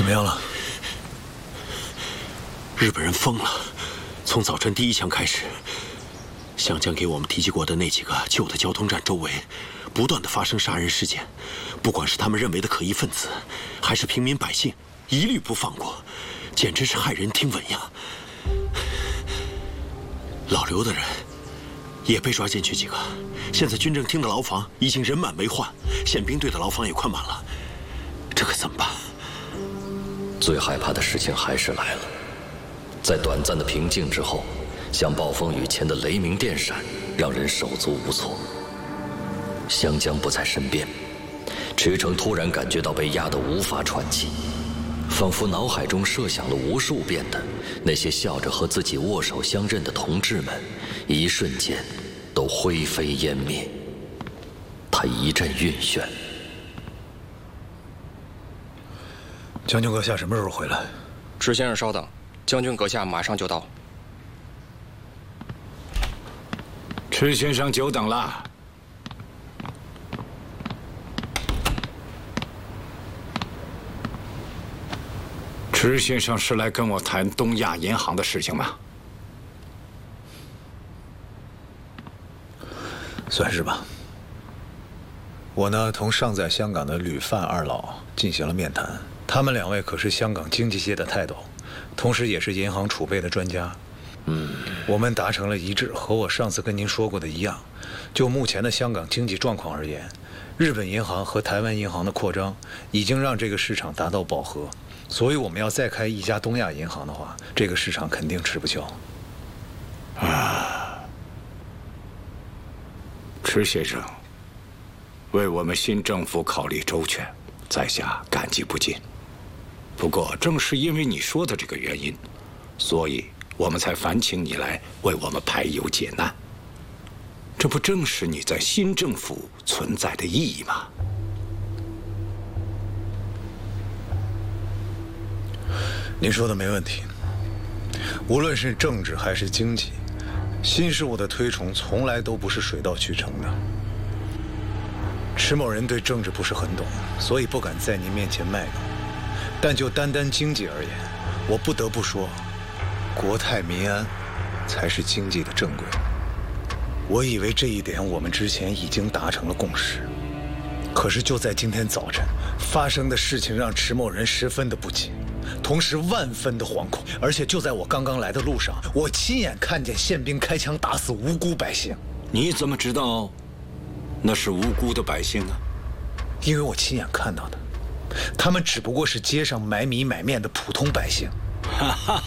么样了？ 日本人疯了，从早晨第一枪开始，湘江给我们提及过的那几个旧的交通站周围，不断的发生杀人事件，不管是他们认为的可疑分子，还是平民百姓，一律不放过，简直是骇人听闻呀！老刘的人也被抓进去几个，现在军政厅的牢房已经人满为患，宪兵队的牢房也快满了，这可怎么办？ 最害怕的事情还是来了。在短暂的平静之后，像暴风雨前的雷鸣电闪，让人手足无措。湘江不在身边，池诚突然感觉到被压得无法喘气，仿佛脑海中设想了无数遍的那些笑着和自己握手相认的同志们，一瞬间都灰飞烟灭。他一阵晕眩。 将军阁下什么时候回来？ 池先生稍等，将军阁下马上就到。 池先生久等了。池先生是来跟我谈东亚银行的事情吗？ 算是吧。我呢，同尚在香港的吕范二老进行了面谈，他们两位可是香港经济界的泰斗，同时也是银行储备的专家。我们达成了一致，和我上次跟您说过的一样，就目前的香港经济状况而言，日本银行和台湾银行的扩张已经让这个市场达到饱和，所以我们要再开一家东亚银行的话，这个市场肯定吃不消。 池先生为我们新政府考虑周全，在下感激不尽。不过正是因为你说的这个原因，所以我们才烦请你来为我们排忧解难。这不正是你在新政府存在的意义吗？ 您说的没问题。无论是政治还是经济，新事物的推崇从来都不是水到渠成的。池某人对政治不是很懂，所以不敢在您面前卖弄。但就单单经济而言，我不得不说，国泰民安才是经济的正轨。我以为这一点我们之前已经达成了共识，可是就在今天早晨发生的事情让池某人十分的不解，同时万分的惶恐。而且就在我刚刚来的路上，我亲眼看见宪兵开枪打死无辜百姓。 你怎么知道那是无辜的百姓呢？ 因为我亲眼看到的，他们只不过是街上买米买面的普通百姓。